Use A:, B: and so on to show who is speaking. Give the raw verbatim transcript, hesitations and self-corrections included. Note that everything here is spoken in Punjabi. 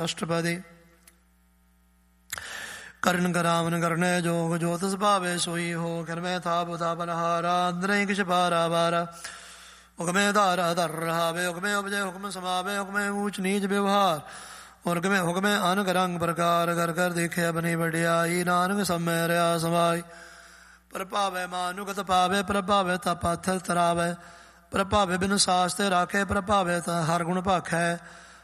A: ਅਸ਼ਟਪਦੀ। ਕਰਨ ਕਰਾਵਨ ਕਰਨੇ ਜੋਗ ਜੋ ਤਿਸ ਭਾਵੇ ਸੋਈ ਹੋ। ਕਰਮੈ ਥਾਪ ਥਾਪ ਨਹਾਰਾ ਅੰਦਰੇ ਕਿਛ ਬਾਰਾ ਬਾਰਾ। ਹੁਕਮੇ ਧਾਰਾ ਧਰ ਰਹਾਵੇ ਹੁਕਮੇ ਉਪਜੇ ਹੁਕਮ ਸਮਾਵੇ। ਹੁਕਮੇ ਊਚ ਨੀਚ ਵਿਵਹਾਰ ਹੁਕਮੇ ਹੁਕਮੇ ਅਨਕ ਰੰਗ ਪ੍ਰਕਾਰ। ਕਰ ਕਰ ਦੇਖਿਆ ਬਨੀ ਵਡਿਆਈ ਨਾਨਕ ਸਮੈ ਰਿਆ ਸਮਾਈ। ਪ੍ਰਭਾਵੇ ਮਾਨੁਗਤ ਪਾਵੇ ਪ੍ਰਭਾਵੇ ਤਾ ਪਾਥਰ ਤਰਾਵੇ। ਪ੍ਰਭਾਵੇ ਬਿਨ ਸਾਸ ਤੇ ਰਾਖੇ ਪ੍ਰਭਾਵੇ ਤਾ ਹਰ ਗੁਣ ਭਾਖੈ।